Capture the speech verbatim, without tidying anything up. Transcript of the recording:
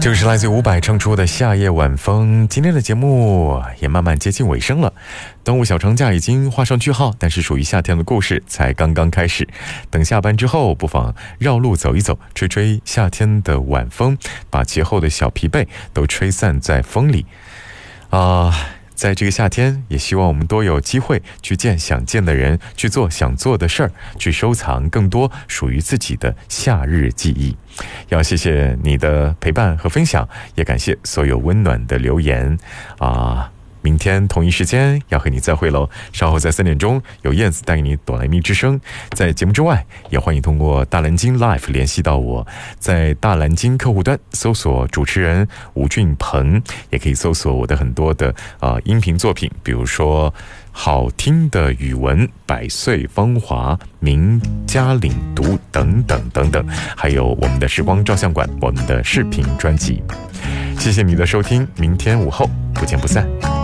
这个是来自伍佰唱出的夏夜晚风。今天的节目也慢慢接近尾声了，端午小长假已经画上句号，但是属于夏天的故事才刚刚开始。等下班之后，不妨绕路走一走，吹吹夏天的晚风，把节后的小疲惫都吹散在风里啊、呃在这个夏天，也希望我们多有机会去见想见的人，去做想做的事儿，去收藏更多属于自己的夏日记忆。要谢谢你的陪伴和分享，也感谢所有温暖的留言啊！明天同一时间要和你再会喽。稍后在三点钟有燕子带给你哆来咪之声。在节目之外，也欢迎通过大蓝鲸 Live 联系到我，在大蓝鲸客户端搜索主持人吴俊鹏，也可以搜索我的很多的呃音频作品，比如说好听的语文、百岁芳华、名家领读等等等等，还有我们的时光照相馆，我们的视频专辑。谢谢你的收听，明天午后不见不散。